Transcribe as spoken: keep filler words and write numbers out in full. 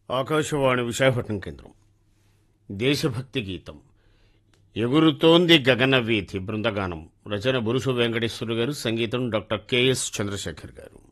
ఆకాశవాణి విశాఖపట్నం కేంద్రం. దేశభక్తి గీతం ఎగురుతోంది గగన వీధి బృందగానం. రచన బురుసు వెంకటేశ్వర గారు, సంగీతం డాక్టర్ కెఎస్ చంద్రశేఖర్ గారు.